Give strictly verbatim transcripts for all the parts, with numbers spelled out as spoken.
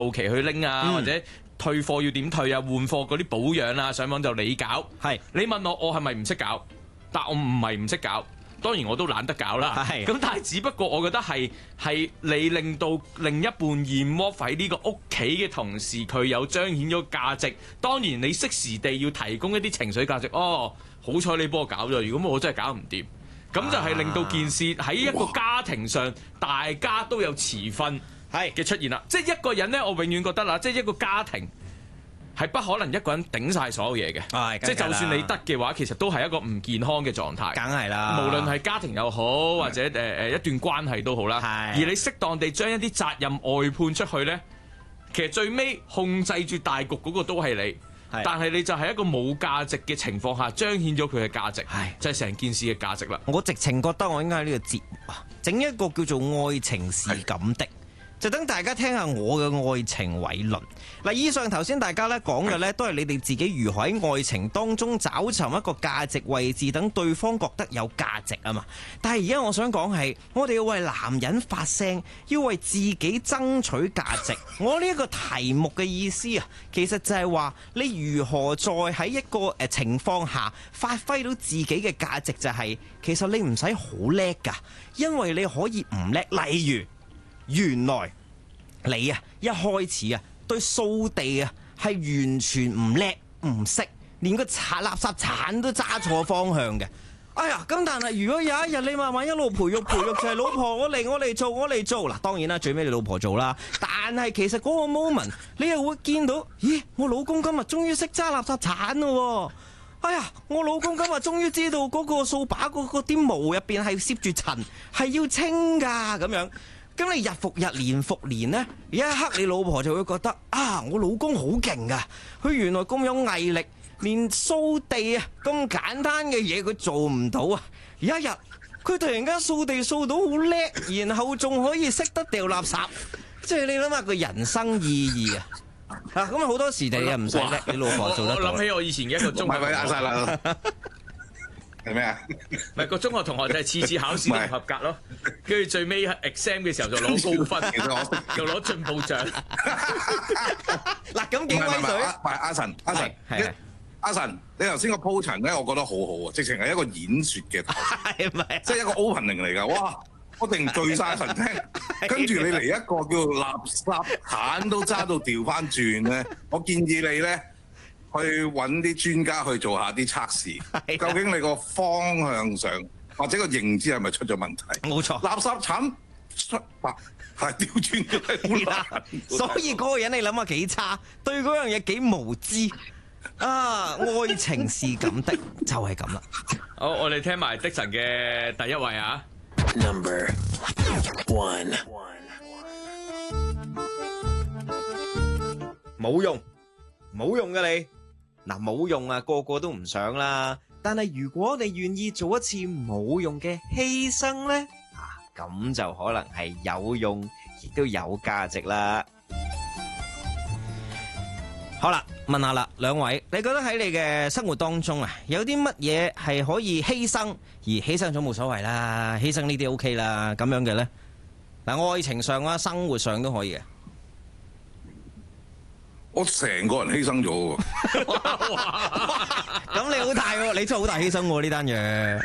期去拎啊， 嗯、 或者退貨要點退啊，換貨嗰啲保養啊，上網就你搞。 係你問我，我係咪唔識搞？但我唔係唔識搞。當然我都懶得搞啦，咁但係只不過我覺得係係你令到另一半驗窩喺呢個屋企嘅同時，佢有彰顯咗價值。當然你適時地要提供一啲情緒價值。哦，好彩你幫我搞咗，如果我真係搞唔掂，咁就係令到件事喺一個家庭上大家都有持份嘅出現啦。即係一個人呢，我永遠覺得啦，即係一個家庭係不可能一個人頂晒所有嘢嘅， 哎、 即係就算你得嘅話，其實都係一個唔健康嘅狀態。 梗係啦， 無論係家庭又好，或者誒誒、呃、一段關係都好啦。而你適當地將一啲責任外判出去呢，其實最尾控制住大局嗰個都係你，但係你就係一個冇價值嘅情況下彰顯咗佢嘅價值，就係、是、成件事嘅價值啦。 我直情覺得我應該喺呢個節目整一個叫做愛情是咁的。就等大家聽下我嘅愛情偉論。嗱，以上頭先大家咧講嘅咧，都係你哋自己如何喺愛情當中找尋一個價值位置，等對方覺得有價值啊嘛。但係而家我想講係，我哋要為男人發聲，要為自己爭取價值。我呢一個題目嘅意思啊，其實就係話你如何再喺一個誒情況下發揮到自己嘅價值，就係其實你唔使好叻㗎，因為你可以唔叻。例如原來你啊一開始啊對掃地啊係完全唔叻唔識，連個鏟垃圾鏟都揸錯方向嘅。哎呀，咁但係如果有一日你慢慢一路培育培育就係老婆我嚟我嚟做我嚟做嗱，當然啦最尾你老婆做啦，但係其實嗰個 moment 你又會見到，咦我老公今日終於識揸垃圾鏟咯。哎呀，我老公今日終於知道嗰個掃把嗰嗰啲毛入邊係攝住塵係要清㗎咁樣。咁你日復日年復年呢，有一刻你老婆就會覺得啊，我老公好勁噶，佢原來咁有毅力，連掃地啊咁簡單嘅嘢佢做唔到啊！有一日佢突然間掃地掃到好叻，然後仲可以識得掉垃圾，即係你諗下個人生意義啊！啊咁啊好多時你又唔使叻，你老婆做得到。 我諗起我以前嘅一個中學， 咪咪嗌晒啦。係咩啊？ 唔係個中學同學就係次次考試都唔合格咯，跟住最尾 exam 嘅時候就攞高分， 其實我就攞進步獎。 嗱咁幾威水？ 唔係阿神，阿神，阿神，你頭先個鋪陳咧，我覺得好好啊，直情係一個演説嘅台， 係咪？ 即係一個 opening 嚟㗎，哇！我定醉晒神聽，跟住你嚟一個叫垃圾鏟都揸到調翻轉咧，我建議你咧。去揾啲專家去做下啲測試，究竟你個方向上或者個認知係咪出咗問題？ 冇錯， 垃圾鏟出白係調轉咗係好難。 所以嗰個人你諗下幾差，對嗰樣嘢幾無知啊！愛情是咁的，就係咁啦。 好，我哋聽埋的神嘅第一位啊 ，Number One， 冇用，冇用嘅你。嗱，冇用啊，個個都唔想啦。但係如果你願意做一次冇用嘅犧牲呢，啊，咁就可能係有用，亦都有價值啦。好啦，問下啦，兩位，你覺得喺你嘅生活當中啊，有啲乜嘢係可以犧牲，而犧牲咗冇所謂啦，犧牲呢啲 OK 啦，咁樣嘅呢？嗱，愛情上啊，生活上都可以嘅。 我成個人犧牲咗喎， 咁你好大喎，你真係好大犧牲喎呢單嘢。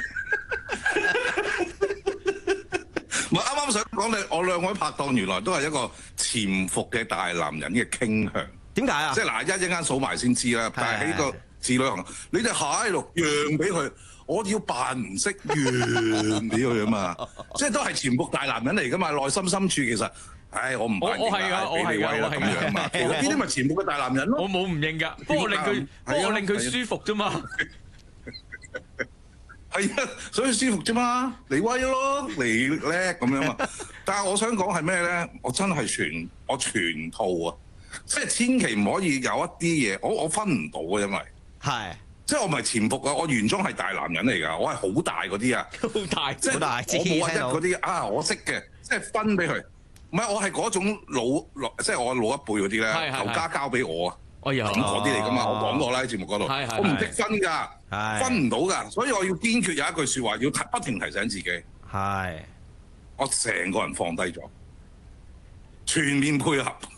唔係啱啱想講你，我兩位拍檔原來都係一個潛伏嘅大男人嘅傾向。 點解啊？ 即係嗱，一陣間數埋先知啦。但係喺個字旅行，你隻蟹喺度讓俾佢，我要扮唔識讓俾佢啊嘛。即係都係潛伏大男人嚟噶嘛，內心深處其實。唉，我唔扮認啦，俾你威啦咁樣嘛。呢啲咪全部嘅大男人咯。 我冇唔認㗎，不過我令佢，不過我令佢舒服啫嘛。 係啊，所以舒服啫嘛，你威咯，你叻咁樣嘛。但係我想講係咩咧？我真係全我全套啊，即係千祈唔可以有一啲嘢，我我分唔到啊，因為係即係我唔係潛伏啊，我原裝係大男人嚟㗎，我係好大嗰啲啊， 好大， 即係我冇話一嗰啲啊，我識嘅，即係分俾佢。唔係，我係嗰種老老，即係我老一輩嗰啲咧，頭家交俾我啊，咁嗰啲嚟噶嘛。我講過啦喺節目嗰度，我唔識分㗎，分唔到㗎，所以我要堅決有一句説話，要不停提醒自己。係，我成個人放低咗，全面配合。